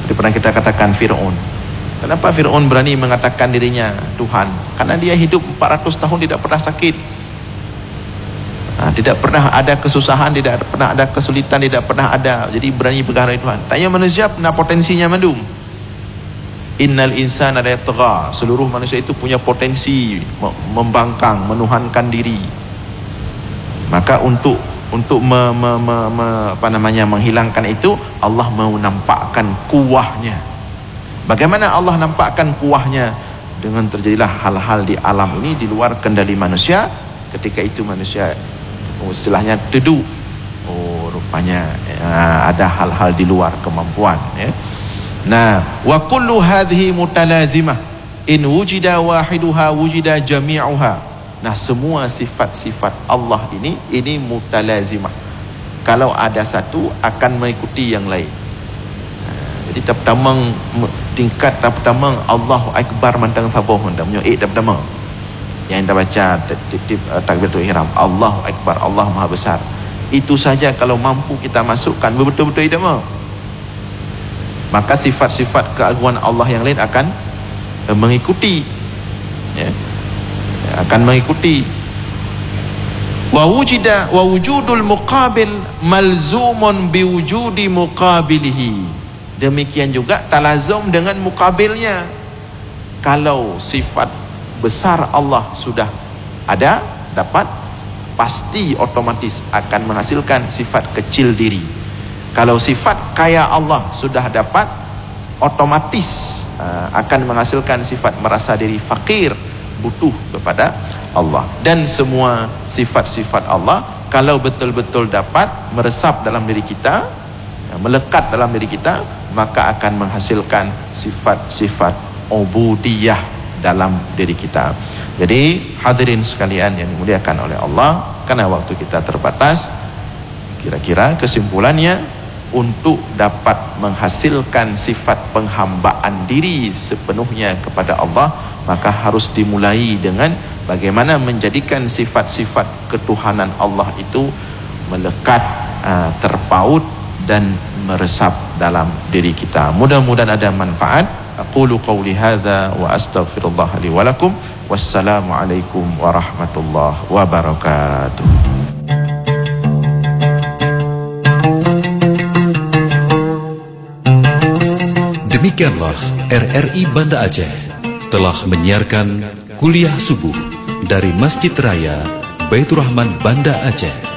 Seperti pernah kita katakan Fir'aun. Kenapa Fir'aun berani mengatakan dirinya Tuhan? Karena dia hidup 400 tahun tidak pernah sakit, tidak pernah ada kesusahan, tidak pernah ada kesulitan, tidak pernah ada. Jadi berani berkata Tuhan. Tanya manusia, pernah potensinya mendung. Innal insana la yatgha. Seluruh manusia itu punya potensi membangkang, menuhankan diri. Maka untuk menghilangkan itu, Allah mau nampakkan kuahnya. Bagaimana Allah nampakkan kuahnya? Dengan terjadilah hal-hal di alam ini di luar kendali manusia. Ketika itu manusia istilahnya teduh. Oh, rupanya ada hal-hal di luar kemampuan, ya. Nah, wa kullu hadhihi mutalazimah in wujida wahiduha wujida jami'uha. Nah, semua sifat-sifat Allah ini mutalazimah. Kalau ada satu akan mengikuti yang lain. Jadi pertama tingkat pertama Allahu Akbar mantang sabuh mantang punya pertama. Yang kita baca takbiratul ihram, Allahu Akbar, Allah Maha Besar. Itu saja kalau mampu kita masukkan betul-betul idama. Maka sifat-sifat keagungan Allah yang lain akan mengikuti, ya. Akan mengikuti. Wa wujudul muqabil malzumun biwujudi muqabilihi. Demikian juga talazum dengan muqabilnya. Kalau sifat besar Allah sudah ada, dapat, pasti otomatis akan menghasilkan sifat kecil diri. Kalau sifat kaya Allah sudah dapat, otomatis akan menghasilkan sifat merasa diri fakir, butuh kepada Allah. Dan semua sifat-sifat Allah kalau betul-betul dapat meresap dalam diri kita, melekat dalam diri kita, maka akan menghasilkan sifat-sifat ubudiyah dalam diri kita. Jadi hadirin sekalian yang dimuliakan oleh Allah, karena waktu kita terbatas, kira-kira kesimpulannya, untuk dapat menghasilkan sifat penghambaan diri sepenuhnya kepada Allah, maka harus dimulai dengan bagaimana menjadikan sifat-sifat ketuhanan Allah itu melekat, terpaut dan meresap dalam diri kita. Mudah-mudahan ada manfaat. Aqulu qawli hadza wa astaghfirullah li wa lakum. Wassalamu alaikum warahmatullahi wabarakatuh. Demikianlah RRI Banda Aceh telah menyiarkan kuliah subuh dari Masjid Raya Baitur Rahman Banda Aceh.